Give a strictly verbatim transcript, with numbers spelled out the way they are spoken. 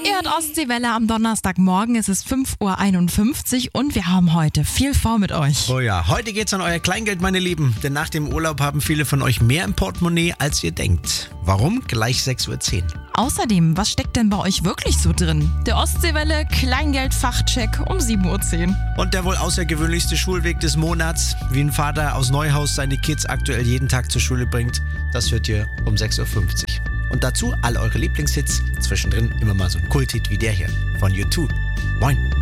Ihr hört Ostseewelle am Donnerstagmorgen, es ist fünf Uhr einundfünfzig und wir haben heute viel vor mit euch. Oh ja, heute geht's an euer Kleingeld, meine Lieben. Denn nach dem Urlaub haben viele von euch mehr im Portemonnaie, als ihr denkt. Warum? Gleich sechs Uhr zehn. Außerdem, was steckt denn bei euch wirklich so drin? Der Ostseewelle Kleingeld-Fachcheck um sieben Uhr zehn. Und der wohl außergewöhnlichste Schulweg des Monats, wie ein Vater aus Neuhaus seine Kids aktuell jeden Tag zur Schule bringt, das hört ihr um sechs Uhr fünfzig. Und dazu all eure Lieblingshits, zwischendrin immer mal so ein Kulthit wie der hier von U zwei. Moin.